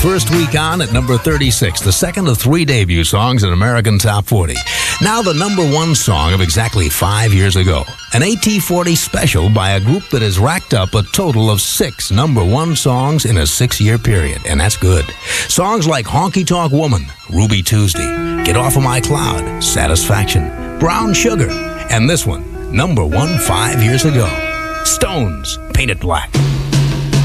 first week on at number 36, the second of 3 debut songs in American Top 40. Now the number 1 song of exactly 5 years ago. An AT40 special by a group that has racked up a total of 6 number 1 songs in a 6-year period, and that's good. Songs like Honky Tonk Woman, Ruby Tuesday, Get Off of My Cloud, Satisfaction, Brown Sugar, and this one, number 1 5 years ago. Stones, Paint It Black.